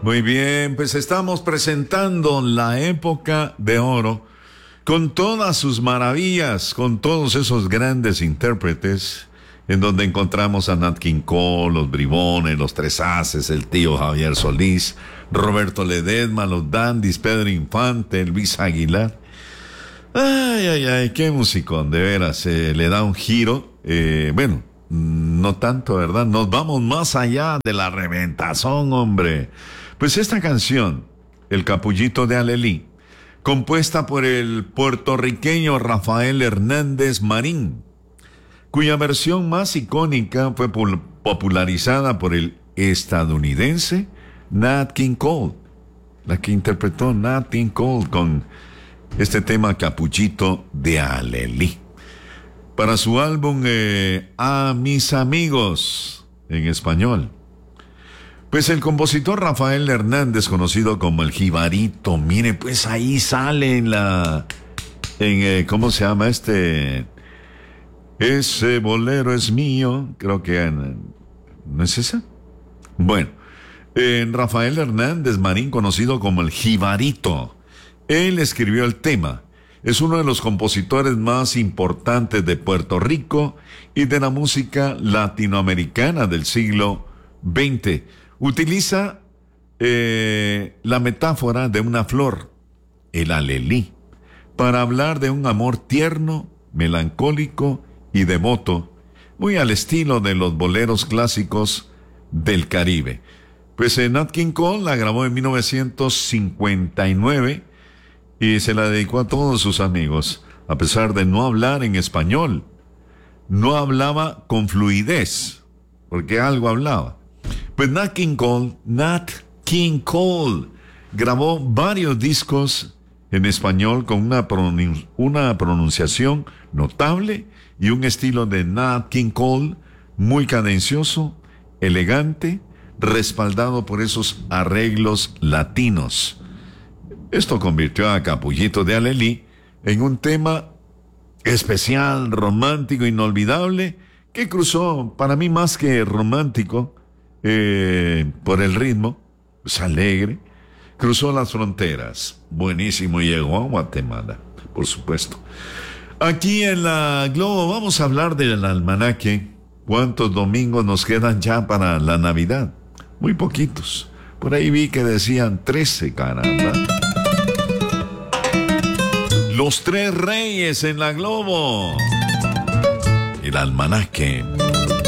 Muy bien, pues estamos presentando la época de oro con todas sus maravillas, con todos esos grandes intérpretes, en donde encontramos a Nat King Cole, los Bribones, los Tres Haces, el tío Javier Solís, Roberto Ledesma, los Dandys, Pedro Infante, Luis Aguilar. Ay, ay, ay, qué musicón, de veras, le da un giro, bueno, no tanto, ¿verdad? Nos vamos más allá de la reventazón, hombre. Pues esta canción, El Capullito de Alelí, compuesta por el puertorriqueño Rafael Hernández Marín, cuya versión más icónica fue popularizada por el estadounidense Nat King Cole, la que interpretó Nat King Cole con este tema Capullito de Alelí, para su álbum A Mis Amigos, en español. Pues el compositor Rafael Hernández, conocido como el Jibarito, mire, pues ahí sale ¿cómo se llama este? Ese bolero es mío, creo que, ¿no es esa? Bueno, Rafael Hernández Marín, conocido como el Jibarito, él escribió el tema. Es uno de los compositores más importantes de Puerto Rico y de la música latinoamericana del siglo XX. Utiliza la metáfora de una flor, el alelí, para hablar de un amor tierno, melancólico y devoto, muy al estilo de los boleros clásicos del Caribe. Pues Nat King Cole la grabó en 1959 y se la dedicó a todos sus amigos, a pesar de no hablar en español. No hablaba con fluidez, porque algo hablaba. Pues Nat King Cole grabó varios discos en español con una pronunciación notable y un estilo de Nat King Cole muy cadencioso, elegante, respaldado por esos arreglos latinos. Esto convirtió a Capullito de Alelí en un tema especial, romántico, inolvidable, que cruzó, para mí más que romántico, por el ritmo, es alegre, cruzó las fronteras, buenísimo, y llegó a Guatemala, por supuesto. Aquí en la Globo vamos a hablar del almanaque. ¿Cuántos domingos nos quedan ya para la Navidad? Muy poquitos. Por ahí vi que decían 13, caramba. Los Tres Reyes en la Globo. El almanaque.